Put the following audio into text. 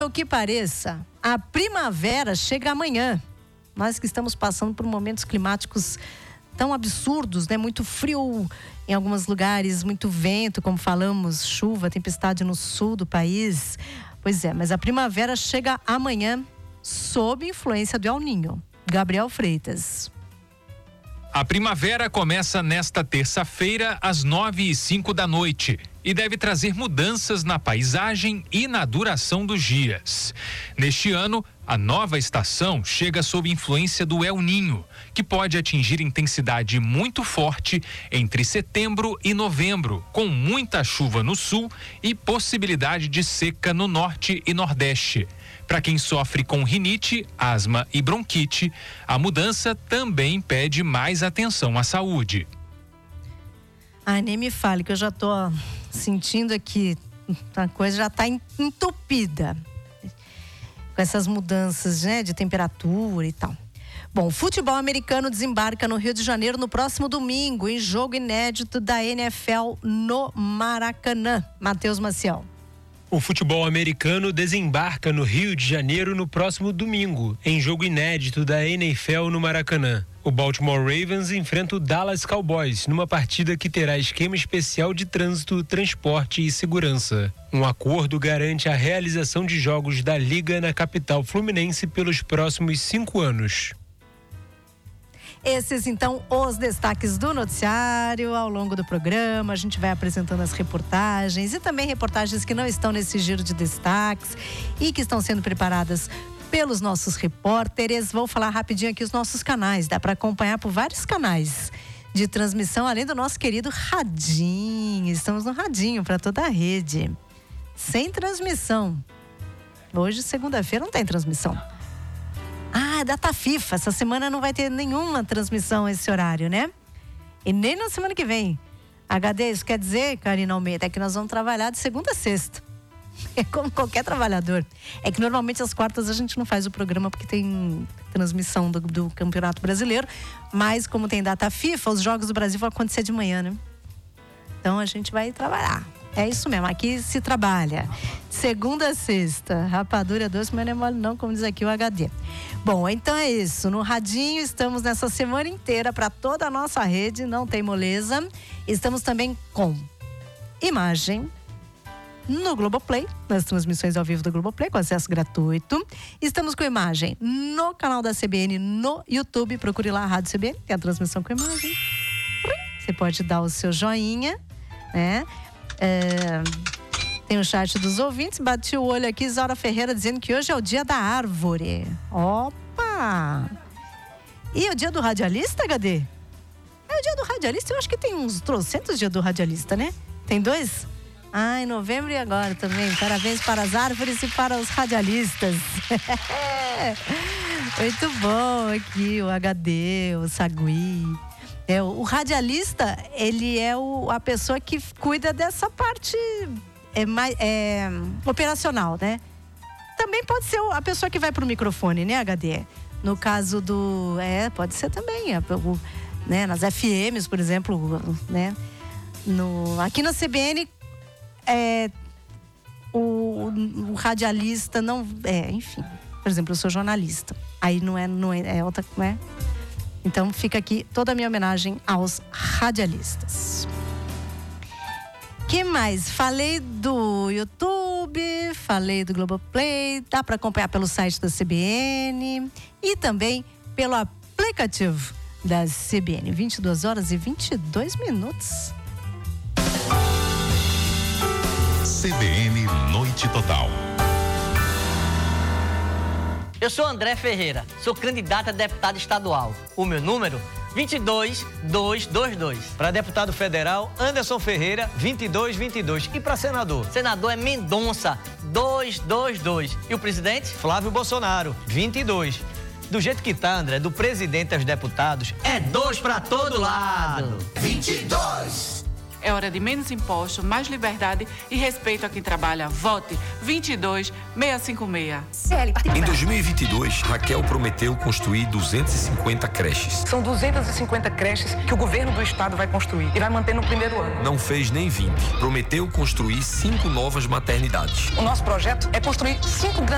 O que pareça, a primavera chega amanhã. Nós que estamos passando por momentos climáticos tão absurdos, né? Muito frio em alguns lugares, muito vento, como falamos, chuva, tempestade no sul do país. Pois é, mas a primavera chega amanhã sob influência do El Niño. Gabriel Freitas. A primavera começa nesta terça-feira às 9h05 da noite e deve trazer mudanças na paisagem e na duração dos dias. Neste ano, a nova estação chega sob influência do El Niño, que pode atingir intensidade muito forte entre setembro e novembro, com muita chuva no sul e possibilidade de seca no norte e nordeste. Para quem sofre com rinite, asma e bronquite, a mudança também pede mais atenção à saúde. Nem me fale que eu já tô sentindo aqui, a coisa já tá entupida com essas mudanças, né, de temperatura e tal. Bom, o futebol americano desembarca no Rio de Janeiro no próximo domingo, em jogo inédito da NFL no Maracanã. Matheus Maciel. O futebol americano desembarca no Rio de Janeiro no próximo domingo, em jogo inédito da NFL no Maracanã. O Baltimore Ravens enfrenta o Dallas Cowboys numa partida que terá esquema especial de trânsito, transporte e segurança. Um acordo garante a realização de jogos da Liga na capital fluminense pelos próximos 5 anos. Esses, então, os destaques do noticiário ao longo do programa. A gente vai apresentando as reportagens e também reportagens que não estão nesse giro de destaques e que estão sendo preparadas pelos nossos repórteres. Vou falar rapidinho aqui os nossos canais. Dá para acompanhar por vários canais de transmissão, além do nosso querido Radinho. Estamos no Radinho para toda a rede. Sem transmissão. Hoje, segunda-feira, não tem transmissão. Data FIFA, essa semana não vai ter nenhuma transmissão esse horário, né? E nem na semana que vem. HD, isso quer dizer, Karina Almeida, é que nós vamos trabalhar de segunda a sexta. É como qualquer trabalhador. É que normalmente às quartas a gente não faz o programa porque tem transmissão do Campeonato Brasileiro, mas como tem data FIFA, os Jogos do Brasil vão acontecer de manhã, né? Então a gente vai trabalhar. É isso mesmo, aqui se trabalha. Segunda a sexta, rapadura doce, mas não é mole não, como diz aqui o HD. Bom, então é isso. No Radinho estamos nessa semana inteira para toda a nossa rede, não tem moleza. Estamos também com imagem no Globoplay, nas transmissões ao vivo do Globoplay, com acesso gratuito. Estamos com imagem no canal da CBN no YouTube. Procure lá a Rádio CBN, tem a transmissão com imagem. Você pode dar o seu joinha, né? Tem o chat dos ouvintes. Bati o olho aqui, Isaura Ferreira dizendo que hoje é o dia da árvore. Opa! E o dia do radialista, HD? É o dia do radialista, eu acho que tem uns 300 dias do radialista, né? Tem 2? Em novembro e agora também. Parabéns para as árvores e para os radialistas. Muito bom aqui o HD, o Sagui. O radialista, ele é a pessoa que cuida dessa parte operacional, né? Também pode ser a pessoa que vai pro microfone, né, HD? No caso do... pode ser também, né? Nas FMs, por exemplo, né? Aqui na CBN, o radialista não... enfim, por exemplo, eu sou jornalista. Aí não é outra... Não é? Então fica aqui toda a minha homenagem aos radialistas. Que mais? Falei do YouTube, falei do Globoplay, dá para acompanhar pelo site da CBN e também pelo aplicativo da CBN. 22h22. CBN Noite Total. Eu sou André Ferreira, sou candidato a deputado estadual. O meu número, 22222. Para deputado federal, Anderson Ferreira, 2222. E para senador? Senador é Mendonça, 222. E o presidente? Flávio Bolsonaro, 22. Do jeito que tá, André, do presidente aos deputados, é 2 para todo lado. 22. É hora de menos imposto, mais liberdade e respeito a quem trabalha. Vote 22656. Em 2022, Raquel prometeu construir 250 creches. São 250 creches que o governo do estado vai construir e vai manter no primeiro ano. Não fez nem 20. Prometeu construir 5 novas maternidades. O nosso projeto é construir 5 grandes